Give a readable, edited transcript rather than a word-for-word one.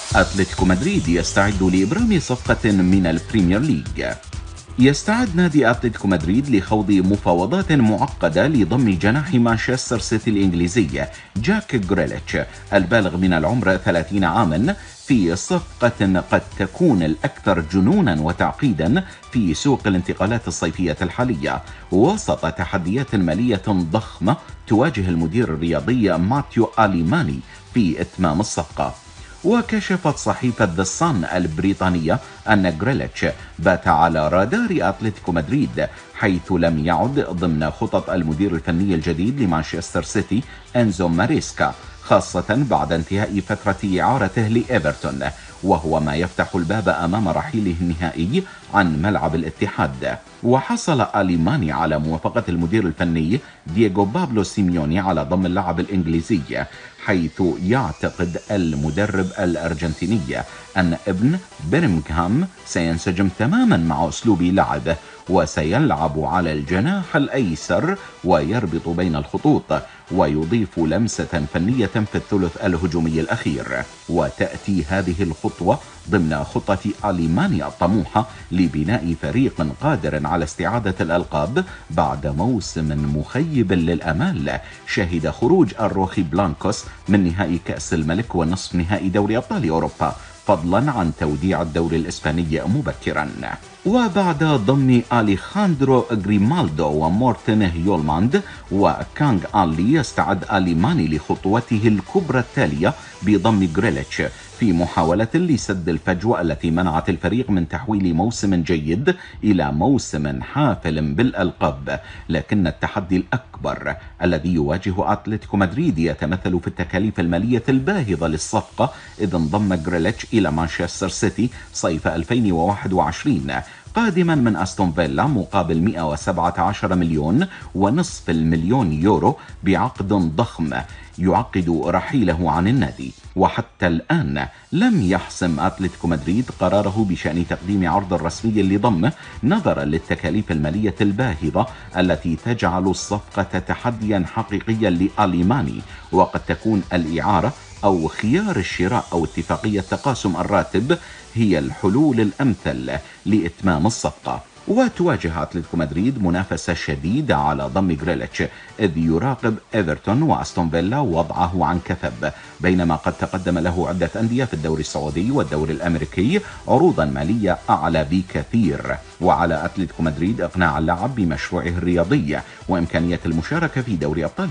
أتلتيكو مدريد يستعد لإبرام صفقة من البريمير ليج. يستعد نادي أتلتيكو مدريد لخوض مفاوضات معقدة لضم جناح مانشستر سيتي الإنجليزي جاك غريليتش البالغ من العمر 30 عاما في صفقة قد تكون الأكثر جنونا وتعقيدا في سوق الانتقالات الصيفية الحالية، وسط تحديات مالية ضخمة تواجه المدير الرياضي ماتيو أليماني في إتمام الصفقة. وكشفت صحيفة ذا صن البريطانية أن غريليتش بات على رادار أتلتيكو مدريد، حيث لم يعد ضمن خطط المدير الفني الجديد لمانشستر سيتي أنزو ماريسكا، خاصة بعد انتهاء فترة إعارته لإيفرتون، وهو ما يفتح الباب أمام رحيله النهائي عن ملعب الاتحاد. وحصل أليماني على موافقة المدير الفني دييغو بابلو سيميوني على ضم اللاعب الإنجليزي، حيث يعتقد المدرب الأرجنتيني أن ابن برمغهام سينسجم تماما مع أسلوب لعبه وسيلعب على الجناح الأيسر ويربط بين الخطوط ويضيف لمسة فنية في الثلث الهجومي الأخير. وتأتي هذه الخطوة ضمن خطة أليمانيا الطموحة لبناء فريق قادر على استعادة الألقاب بعد موسم مخيب للآمال شهد خروج الروخي بلانكوس من نهائي كأس الملك ونصف نهائي دوري أبطال أوروبا، فضلا عن توديع الدوري الإسباني مبكرا. وبعد ضم أليخاندرو غريمالدو ومورتن هيولماند وكانغ آنلي، يستعد أليماني لخطوته الكبرى التالية بضم غريليتش في محاولة لسد الفجوة التي منعت الفريق من تحويل موسم جيد إلى موسم حافل بالألقاب. لكن التحدي الأكبر الذي يواجه أتلتيكو مدريد يتمثل في التكاليف المالية الباهظة للصفقة، إذ انضم غريليتش إلى مانشستر سيتي صيف 2021 قادما من أستون فيلا مقابل 117 مليون ونصف المليون يورو بعقد ضخم يعقد رحيله عن النادي. وحتى الآن لم يحسم أتلتيكو مدريد قراره بشأن تقديم عرض رسمي لضمه، نظرا للتكاليف المالية الباهظة التي تجعل الصفقة تحديا حقيقيا لأليماني، وقد تكون الإعارة أو خيار الشراء أو اتفاقية تقاسم الراتب هي الحلول الأمثل لإتمام الصفقة. وتواجه أتلتيكو مدريد منافسة شديدة على ضم غريليتش، إذ يراقب إيفرتون وأستون فيلا وضعه عن كثب، بينما قد تقدم له عدة أندية في الدوري السعودي والدوري الأمريكي عروضا مالية أعلى بكثير. وعلى أتلتيكو مدريد إقناع اللاعب بمشروعه الرياضي وإمكانية المشاركة في دوري أبطال